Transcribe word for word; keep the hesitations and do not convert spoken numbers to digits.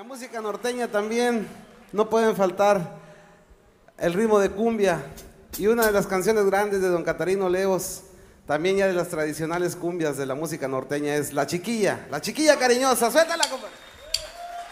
música norteña también no pueden faltar el ritmo de cumbia. Y una de las canciones grandes de don Catarino Leos, también ya de las tradicionales cumbias de la música norteña, es La Chiquilla, La Chiquilla Cariñosa. Suéltala, compadre.